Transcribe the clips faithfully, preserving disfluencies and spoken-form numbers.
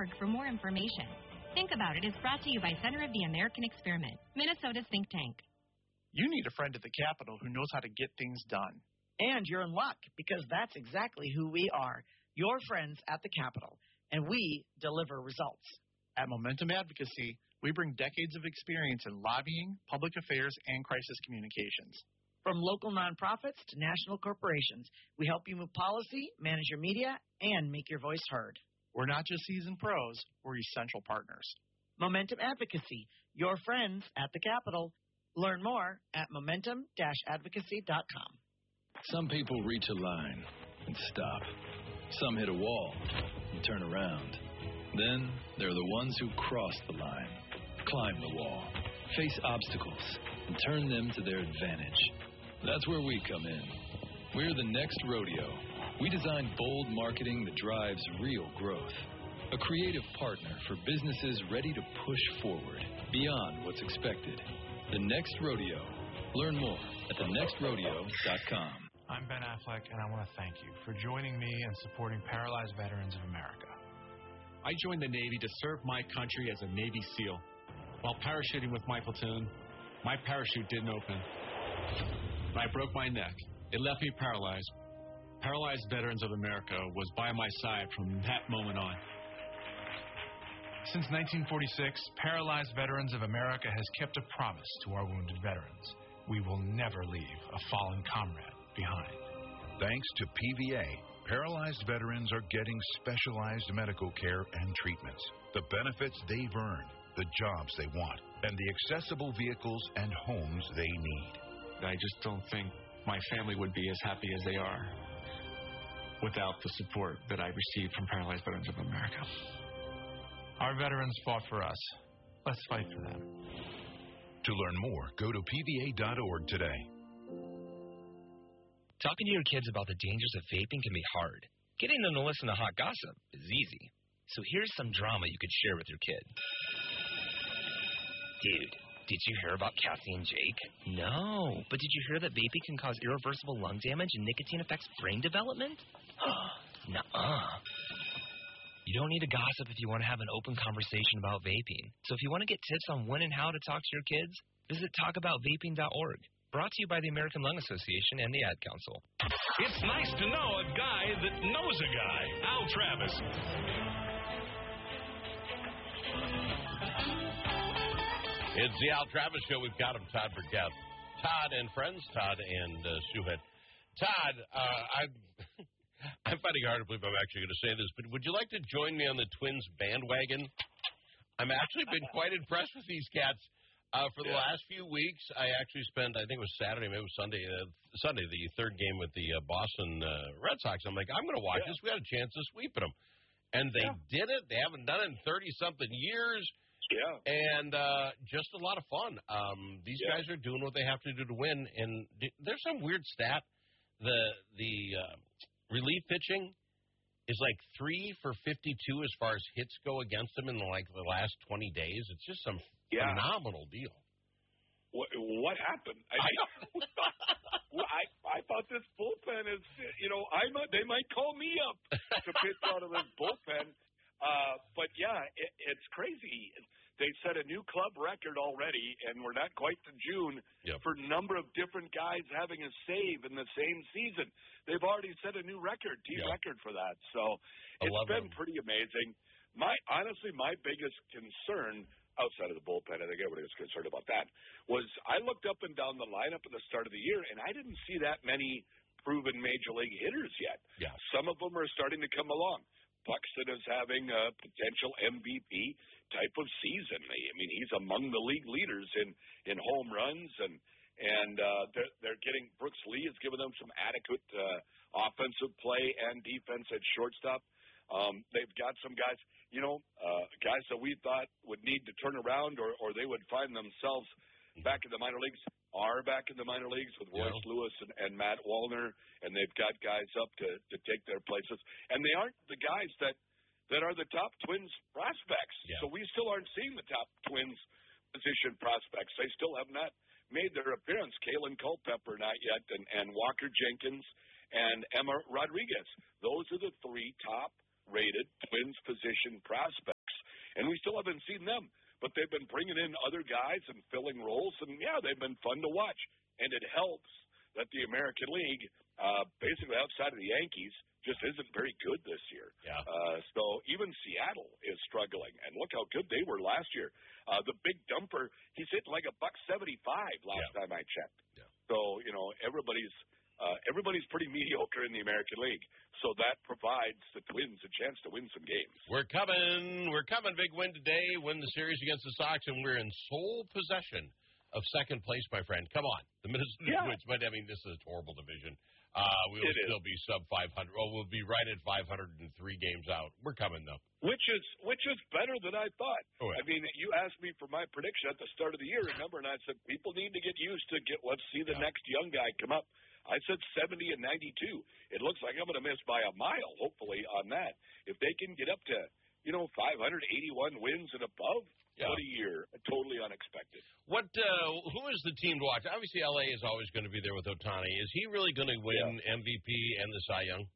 org for more information. Think About It is brought to you by Center of the American Experiment, Minnesota's think tank. You need a friend at the Capitol who knows how to get things done. And you're in luck, because that's exactly who we are, your friends at the Capitol, and we deliver results. At Momentum Advocacy, we bring decades of experience in lobbying, public affairs, and crisis communications. From local nonprofits to national corporations, we help you move policy, manage your media, and make your voice heard. We're not just seasoned pros, we're essential partners. Momentum Advocacy, your friends at the Capitol. Learn more at momentum dash advocacy dot com. Some people reach a line and stop. Some hit a wall and turn around. Then there are the ones who cross the line, climb the wall, face obstacles, and turn them to their advantage. That's where we come in. We're the next rodeo. We design bold marketing that drives real growth. A creative partner for businesses ready to push forward beyond what's expected. The Next Rodeo. Learn more at the next rodeo dot com. I'm Ben Affleck, and I want to thank you for joining me and supporting Paralyzed Veterans of America. I joined the Navy to serve my country as a Navy SEAL. While parachuting with my platoon, my parachute didn't open. I broke my neck. It left me paralyzed. Paralyzed Veterans of America was by my side from that moment on. Since nineteen forty-six, Paralyzed Veterans of America has kept a promise to our wounded veterans. We will never leave a fallen comrade behind. Thanks to P V A, paralyzed veterans are getting specialized medical care and treatments, the benefits they've earned, the jobs they want, and the accessible vehicles and homes they need. I just don't think my family would be as happy as they are without the support that I received from Paralyzed Veterans of America. Our veterans fought for us. Let's fight for them. To learn more, go to P V A dot org today. Talking to your kids about the dangers of vaping can be hard. Getting them to listen to hot gossip is easy. So here's some drama you could share with your kid. Dude, did you hear about Cassie and Jake? No, but did you hear that vaping can cause irreversible lung damage and nicotine affects brain development? Nuh-uh. You don't need to gossip if you want to have an open conversation about vaping. So if you want to get tips on when and how to talk to your kids, visit talk about vaping dot org. Brought to you by the American Lung Association and the Ad Council. It's nice to know a guy that knows a guy. Al Travis. It's the Al Travis Show. We've got him, Todd Burkett. Todd and friends, Todd and uh, Shuhet. Todd, uh, I'm, I'm finding it hard to believe I'm actually going to say this, but would you like to join me on the Twins bandwagon? I've actually been quite impressed with these cats. Uh, for the yeah. last few weeks, I actually spent, I think it was Saturday, maybe it was Sunday, uh, Sunday, the third game with the uh, Boston uh, Red Sox. I'm like, I'm going to watch yeah. this. We got a chance to sweep at them. And they yeah. did it. They haven't done it in thirty-something years. Yeah. And uh, just a lot of fun. Um, these yeah. guys are doing what they have to do to win. And d- there's some weird stat. The, the uh, relief pitching is like three for fifty-two as far as hits go against them in the, like the last twenty days. It's just some yeah. phenomenal deal. What, what happened? I, well, I I thought this bullpen is, you know, I might, they might call me up to pitch out of this bullpen. Uh, but yeah, it, it's crazy. They set a new club record already, and we're not quite to June yep. for number of different guys having a save in the same season. They've already set a new record, team yep. record for that. So it's been them. pretty amazing. My honestly, my biggest concern outside of the bullpen, I think everybody was concerned about that, was I looked up and down the lineup at the start of the year, and I didn't see that many proven major league hitters yet. Yeah. Some of them are starting to come along. Buxton is having a potential M V P type of season. I mean, he's among the league leaders in, in home runs, and and uh, they're, they're getting – Brooks Lee has given them some adequate uh, offensive play and defense at shortstop. Um, they've got some guys, you know, uh, guys that we thought would need to turn around or, or they would find themselves back in the minor leagues are back in the minor leagues with Royce yeah. Lewis and, and Matt Wallner, and they've got guys up to, to take their places. And they aren't the guys that, that are the top Twins prospects. Yeah. So we still aren't seeing the top Twins position prospects. They still have not made their appearance. Kalen Culpepper not yet, and, and Walker Jenkins and Emma Rodriguez. Those are the three top rated Twins position prospects, and we still haven't seen them. But they've been bringing in other guys and filling roles, and, yeah, they've been fun to watch. And it helps that the American League, uh, basically outside of the Yankees, just isn't very good this year. Yeah. Uh, so even Seattle is struggling, and look how good they were last year. Uh, the big dumper, he's hitting like a buck seventy-five last yeah. time I checked. Yeah. So, you know, everybody's uh, everybody's pretty mediocre in the American League. So that provides the Twins a chance to win some games. We're coming. We're coming. Big win today. Win the series against the Sox, and we're in sole possession of second place, my friend. Come on. The Minnesota yeah. Twins. But, I mean, this is a horrible division. Uh, we will it still is. be sub five hundred. Well, we'll be right at five hundred three games out. We're coming, though. Which is which is better than I thought. Oh, yeah. I mean, you asked me for my prediction at the start of the year, remember, and I said people need to get used to get. Let's see the yeah. next next young guy come up. I said seventy and ninety-two. It looks like I'm going to miss by a mile, hopefully, on that. If they can get up to, you know, five hundred eighty-one wins and above, yeah. what a year. Totally unexpected. What? Uh, who is the team to watch? Obviously, L A is always going to be there with Ohtani. Is he really going to win yeah. M V P and the Cy Young?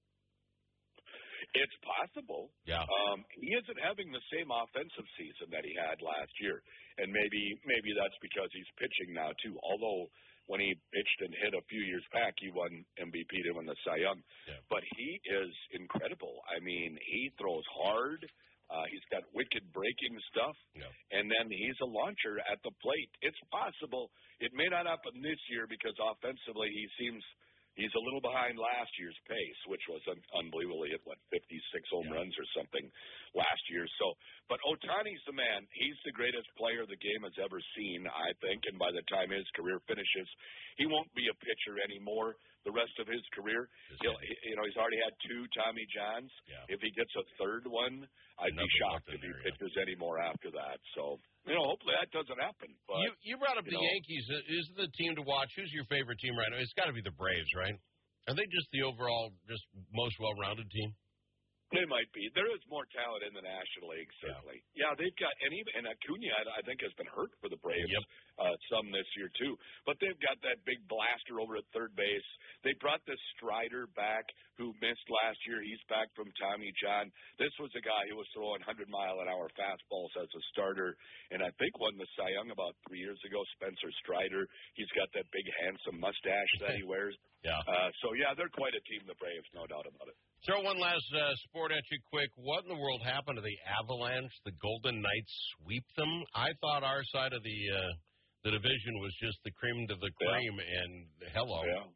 It's possible. Yeah. Um, he isn't having the same offensive season that he had last year, and maybe maybe that's because he's pitching now too. Although when he pitched and hit a few years back, he won M V P to win the Cy Young. Yeah. But he is incredible. I mean, he throws hard. Uh, he's got wicked breaking stuff, yeah. and then he's a launcher at the plate. It's possible. It may not happen this year because offensively he seems he's a little behind last year's pace, which was un- unbelievable. He hit, what, fifty-six home yeah. runs or something last year. So, but Ohtani's the man. He's the greatest player the game has ever seen, I think, and by the time his career finishes, he won't be a pitcher anymore the rest of his career. He'll, he, you know, he's already had two Tommy Johns. Yeah. If he gets a third one, I'd Nothing be shocked if he there, pitches yeah. anymore after that. So, you know, hopefully that doesn't happen. But you, you brought up you the know, Yankees. Is the team to watch? Who's your favorite team right now? It's got to be the Braves, right? Are they just the overall, just most well-rounded team? They might be. There is more talent in the National League, certainly. Yeah, yeah they've got, and even and Acuna, I think, has been hurt for the Braves yep. uh, some this year, too. But they've got that big blaster over at third base. They brought this Strider back who missed last year. He's back from Tommy John. This was a guy who was throwing one hundred mile an hour fastballs as a starter, and I think won the Cy Young about three years ago, Spencer Strider. He's got that big, handsome mustache that he wears. Yeah. Uh, so, yeah, they're quite a team, the Braves, no doubt about it. Throw one last uh, sport at you quick. What in the world happened to the Avalanche? The Golden Knights sweep them? I thought our side of the uh, the division was just the cream de the cream, yeah. and hello. Yeah.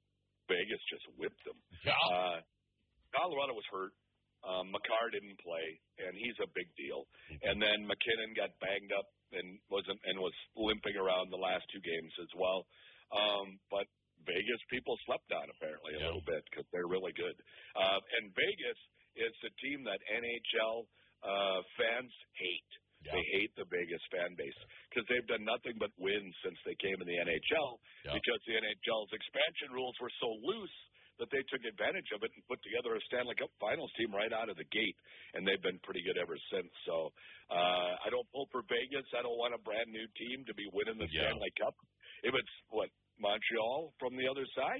Vegas just whipped them. Yeah. Uh, Colorado was hurt. Um, Makar didn't play, and he's a big deal. Mm-hmm. And then McKinnon got banged up and wasn't and was limping around the last two games as well. Um, but Vegas people slept on apparently a yeah. little bit because they're really good. Uh, and Vegas is the team that N H L uh, fans hate. Yeah. They hate the Vegas fan base because they've done nothing but win since they came in the N H L yeah. because the N H L's expansion rules were so loose that they took advantage of it and put together a Stanley Cup Finals team right out of the gate, and they've been pretty good ever since. So uh, I don't pull for Vegas. I don't want a brand new team to be winning the yeah. Stanley Cup. If it's, what, Montreal from the other side?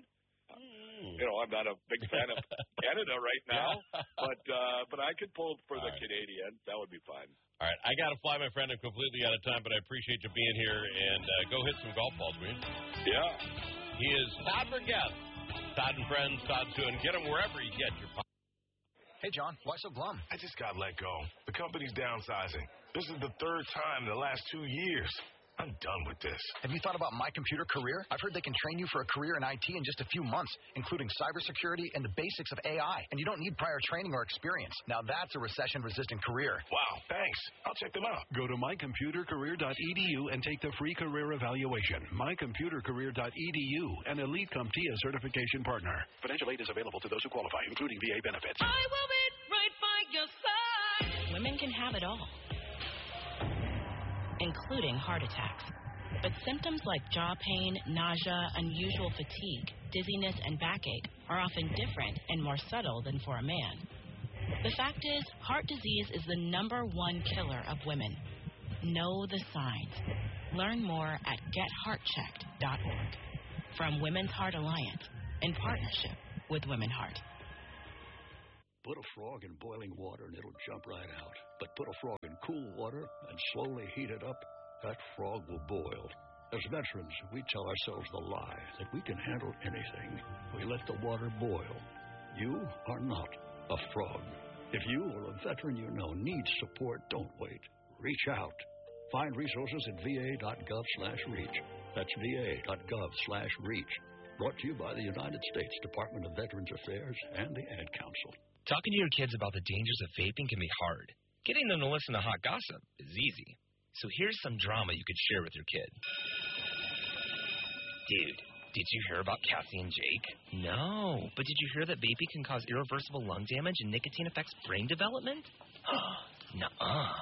Mm. You know, I'm not a big fan of Canada right now, but uh, but I could pull for All the right. Canadians. That would be fine. All right, I got to fly, my friend. I'm completely out of time, but I appreciate you being here, and uh, go hit some golf balls, will you? Yeah. He is Todd Burgess. Todd and Friends, Todd Sue, and get them wherever you get your podcast. Hey, John, why so glum? I just got let go. The company's downsizing. This is the third time in the last two years. I'm done with this. Have you thought about My Computer Career? I've heard they can train you for a career in I T in just a few months, including cybersecurity and the basics of A I. And you don't need prior training or experience. Now that's a recession-resistant career. Wow, thanks. I'll check them out. Go to my computer career dot e d u and take the free career evaluation. my computer career dot e d u, an Elite CompTIA certification partner. Financial aid is available to those who qualify, including V A benefits. I will be right by your side. Women can have it all, including heart attacks. But symptoms like jaw pain, nausea, unusual fatigue, dizziness, and backache are often different and more subtle than for a man. The fact is, heart disease is the number one killer of women. Know the signs. Learn more at get heart checked dot org. From Women's Heart Alliance, in partnership with Women Heart. Put a frog in boiling water and it'll jump right out. But put a frog in cool water and slowly heat it up, that frog will boil. As veterans, we tell ourselves the lie that we can handle anything. We let the water boil. You are not a frog. If you or a veteran you know needs support, don't wait. Reach out. Find resources at va.gov slash reach. That's va.gov slash reach. Brought to you by the United States Department of Veterans Affairs and the Ad Council. Talking to your kids about the dangers of vaping can be hard. Getting them to listen to hot gossip is easy. So here's some drama you could share with your kid. Dude, did you hear about Cassie and Jake? No, but did you hear that vaping can cause irreversible lung damage and nicotine affects brain development? Nuh-uh.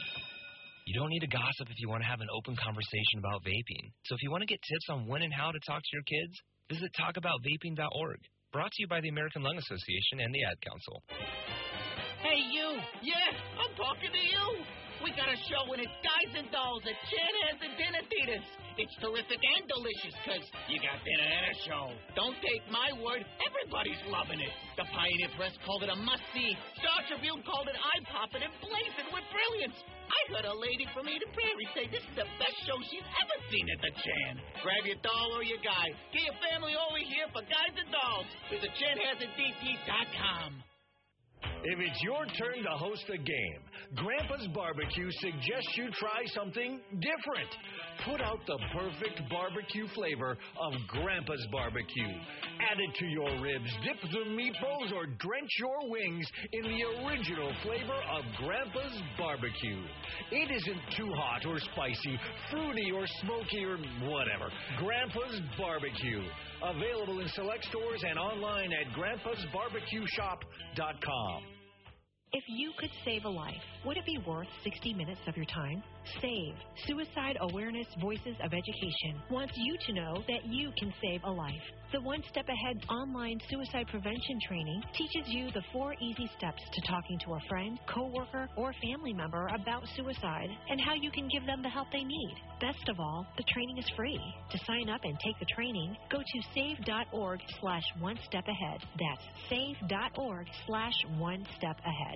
You don't need to gossip if you want to have an open conversation about vaping. So if you want to get tips on when and how to talk to your kids, visit talk about vaping dot org. Brought to you by the American Lung Association and the Ad Council. Hey, you. Yeah, I'm talking to you. We got a show and it's Guys and Dolls at Chan Hands and Dinner Theaters. It's terrific and delicious because you got dinner and a show. Don't take my word. Everybody's loving it. The Pioneer Press called it a must-see. Star Tribune called it eye-popping and blazing with brilliance. I heard a lady from Eden Prairie say this is the best show she's ever seen at the Chan. Grab your doll or your guy. Get your family over here for Guys and Dolls. Visit chan hands and d t dot com. If it's your turn to host a game, Grandpa's Barbecue suggests you try something different. Put out the perfect barbecue flavor of Grandpa's Barbecue. Add it to your ribs, dip the meatballs, or drench your wings in the original flavor of Grandpa's Barbecue. It isn't too hot or spicy, fruity or smoky or whatever. Grandpa's Barbecue. Available in select stores and online at grandpas barbecue shop dot com. If you could save a life, would it be worth sixty minutes of your time? SAVE, Suicide Awareness Voices of Education, wants you to know that you can save a life. The One Step Ahead online suicide prevention training teaches you the four easy steps to talking to a friend, coworker, or family member about suicide and how you can give them the help they need. Best of all, the training is free. To sign up and take the training, go to save.org slash one step ahead. That's save.org slash one step ahead.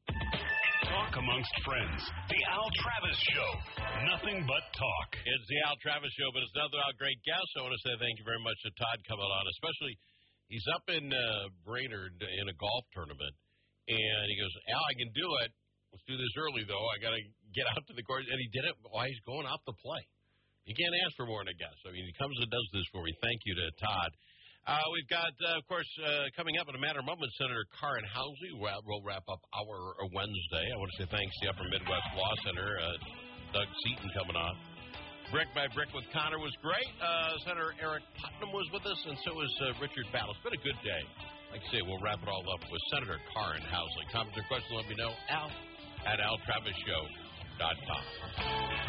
Talk amongst friends. The Al Travis Show. Nothing but talk. It's the Al Travis Show, but it's another great guest. I want to say thank you very much to Todd coming on, especially he's up in uh, Brainerd in a golf tournament, and he goes, Al, I can do it. Let's do this early, though. I got to get out to the course. And he did it while he's going out to play. You can't ask for more than a guest. I mean, he comes and does this for me. Thank you to Todd. Uh, we've got, uh, of course, uh, coming up in a matter of moments, Senator Karin Housley will wrap up our Wednesday. I want to say thanks to the Upper Midwest Law Center. Uh, Doug Seaton coming on. Brick by Brick with Connor was great. Uh, Senator Eric Putnam was with us, and so was uh, Richard Battle. It's been a good day. Like I say, we'll wrap it all up with Senator Karin Housley. Comments or questions, let me know. Al at al travis show dot com.